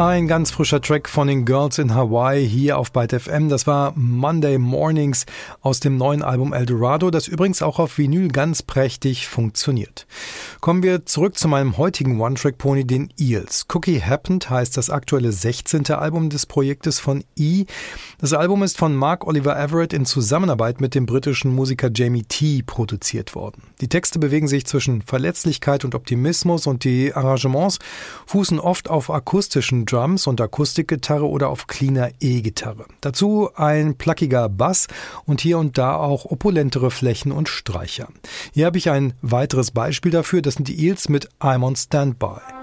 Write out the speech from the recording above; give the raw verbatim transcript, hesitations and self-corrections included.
Ein ganz frischer Track von den Girls in Hawaii hier auf Byte F M. Das war Monday Mornings aus dem neuen Album Eldorado, das übrigens auch auf Vinyl ganz prächtig funktioniert. Kommen wir zurück zu meinem heutigen One-Track-Pony, den Eels. Cookie Happened heißt das aktuelle sechzehnte Album des Projektes von E. Das Album ist von Mark Oliver Everett in Zusammenarbeit mit dem britischen Musiker Jamie T. produziert worden. Die Texte bewegen sich zwischen Verletzlichkeit und Optimismus und die Arrangements fußen oft auf akustischen Drums und Akustikgitarre oder auf cleaner E-Gitarre. Dazu ein plackiger Bass und hier und da auch opulentere Flächen und Streicher. Hier habe ich ein weiteres Beispiel dafür, das sind die Eels mit I'm on Standby.